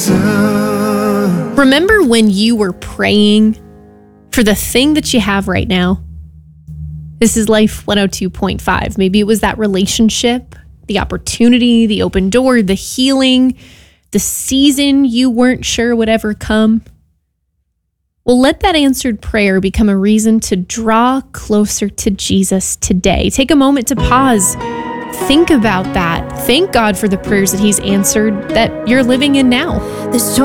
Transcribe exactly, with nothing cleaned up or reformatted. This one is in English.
Remember when you were praying for the thing that you have right now? This is Life one oh two point five. Maybe it was that relationship, the opportunity, the open door, the healing, the season you weren't sure would ever come. Well, let that answered prayer become a reason to draw closer to Jesus today. Take a moment to pause. Think about that. Thank God for the prayers that He's answered that you're living in now. There's joy